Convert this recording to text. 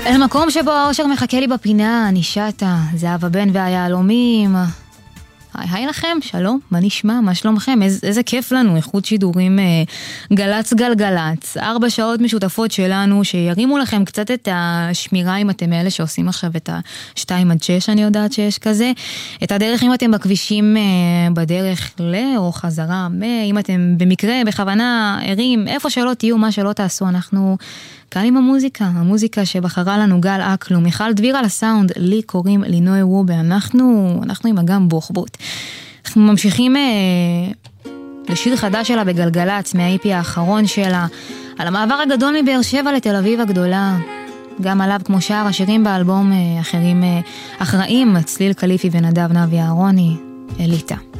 אל מקום שבו האושר מחכה לי בפינה, אני שטה, זהב הבן והיהלומים. היי לכם, שלום, מה נשמע? מה שלומכם? איזה כיף לנו, איכות שידורים גלץ גלגלץ. 4 שעות משותפות שלנו, שירימו לכם קצת את השמירה, אם אתם אלה שעושים עכשיו את ה-2 עד 6, אני יודעת שיש כזה. את הדרך, אם אתם בכבישים בדרך או חזרה, אם אתם במקרה, בכוונה, ערים, איפה שלא תהיו, מה שלא תעשו, אנחנו קל עם המוזיקה שבחרה לנו גל אקלו, מיכל דביר על הסאונד, לי קוראים לינוי וובה, אנחנו עם אגם בוחבוט. אנחנו ממשיכים לשיר חדש שלה בגלגלץ, מהאיפי האחרון שלה, על המעבר הגדול מבאר שבע לתל אביב הגדולה, גם עליו כמו שאר השירים באלבום אחרים אחראים, צליל קליפי ונדב נבי אהרוני, אליטה.